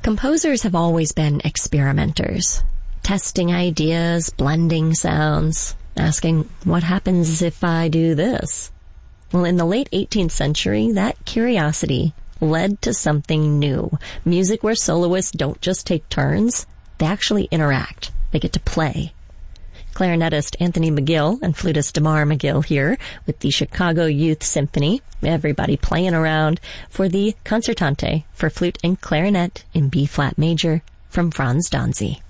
Composers have always been experimenters, testing ideas, blending sounds, asking, what happens if I do this? Well, in the late 18th century, that curiosity led to something new. Music where soloists don't just take turns, they actually interact. They get to play. Clarinetist Anthony McGill and flutist Damar McGill here with the Chicago Youth Symphony. Everybody playing around for the Concertante for flute and clarinet in B-flat major from Franz Danzy.